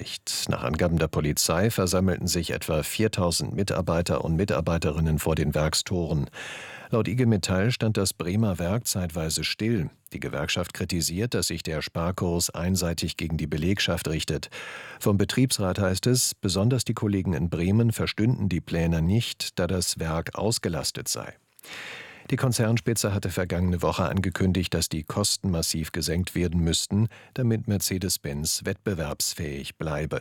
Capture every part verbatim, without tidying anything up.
nicht. Nach Angaben der Polizei versammelten sich etwa viertausend Mitarbeiter und Mitarbeiterinnen vor den Werkstoren. Laut I G Metall stand das Bremer Werk zeitweise still. Die Gewerkschaft kritisiert, dass sich der Sparkurs einseitig gegen die Belegschaft richtet. Vom Betriebsrat heißt es, besonders die Kollegen in Bremen verstünden die Pläne nicht, da das Werk ausgelastet sei. Die Konzernspitze hatte vergangene Woche angekündigt, dass die Kosten massiv gesenkt werden müssten, damit Mercedes-Benz wettbewerbsfähig bleibe.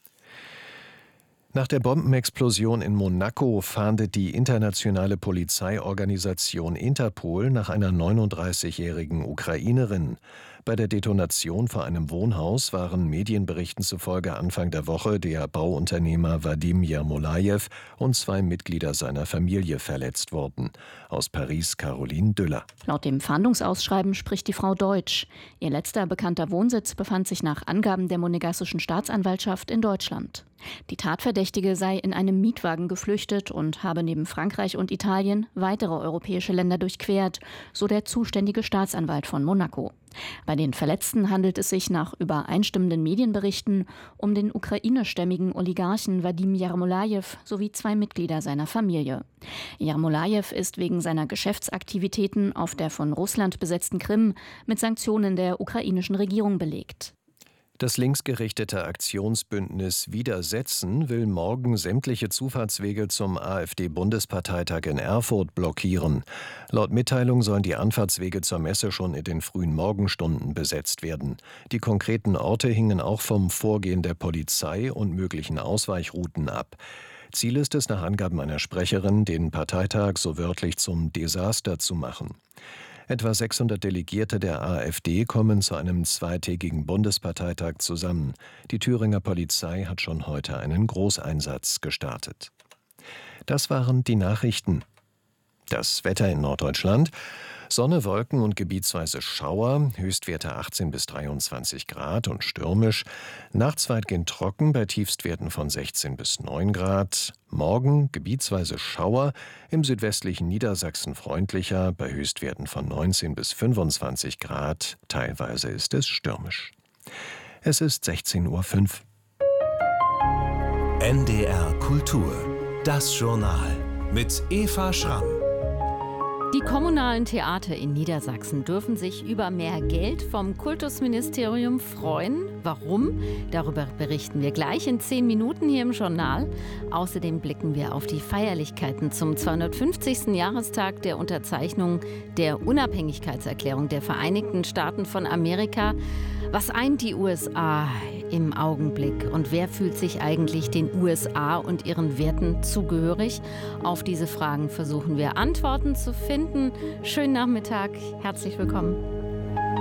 Nach der Bombenexplosion in Monaco fahndet die internationale Polizeiorganisation Interpol nach einer neununddreißigjährigen Ukrainerin. Bei der Detonation vor einem Wohnhaus waren Medienberichten zufolge Anfang der Woche der Bauunternehmer Wadim Jermolajew und zwei Mitglieder seiner Familie verletzt worden. Aus Paris Caroline Düller. Laut dem Fahndungsausschreiben spricht die Frau Deutsch. Ihr letzter bekannter Wohnsitz befand sich nach Angaben der monegassischen Staatsanwaltschaft in Deutschland. Die Tatverdächtige sei in einem Mietwagen geflüchtet und habe neben Frankreich und Italien weitere europäische Länder durchquert, so der zuständige Staatsanwalt von Monaco. Bei den Verletzten handelt es sich nach übereinstimmenden Medienberichten um den ukrainischstämmigen Oligarchen Wadim Jermolajew sowie zwei Mitglieder seiner Familie. Jermolajew ist wegen seiner Geschäftsaktivitäten auf der von Russland besetzten Krim mit Sanktionen der ukrainischen Regierung belegt. Das linksgerichtete Aktionsbündnis Widersetzen will morgen sämtliche Zufahrtswege zum AfD-Bundesparteitag in Erfurt blockieren. Laut Mitteilung sollen die Anfahrtswege zur Messe schon in den frühen Morgenstunden besetzt werden. Die konkreten Orte hingen auch vom Vorgehen der Polizei und möglichen Ausweichrouten ab. Ziel ist es, nach Angaben einer Sprecherin, den Parteitag so wörtlich zum Desaster zu machen. Etwa sechshundert Delegierte der AfD kommen zu einem zweitägigen Bundesparteitag zusammen. Die Thüringer Polizei hat schon heute einen Großeinsatz gestartet. Das waren die Nachrichten. Das Wetter in Norddeutschland: Sonne, Wolken und gebietsweise Schauer, Höchstwerte achtzehn bis dreiundzwanzig Grad und stürmisch. Nachts weitgehend trocken bei Tiefstwerten von sechzehn bis neun Grad. Morgen gebietsweise Schauer, im südwestlichen Niedersachsen freundlicher, bei Höchstwerten von neunzehn bis fünfundzwanzig Grad. Teilweise ist es stürmisch. Es ist sechzehn Uhr fünf. N D R Kultur, das Journal mit Eva Schramm. Die kommunalen Theater in Niedersachsen dürfen sich über mehr Geld vom Kultusministerium freuen. Warum? Darüber berichten wir gleich in zehn Minuten hier im Journal. Außerdem blicken wir auf die Feierlichkeiten zum zweihundertfünfzigsten Jahrestag der Unterzeichnung der Unabhängigkeitserklärung der Vereinigten Staaten von Amerika. Was eint die U S A im Augenblick und wer fühlt sich eigentlich den U S A und ihren Werten zugehörig? Auf diese Fragen versuchen wir Antworten zu finden. Schönen Nachmittag, herzlich willkommen.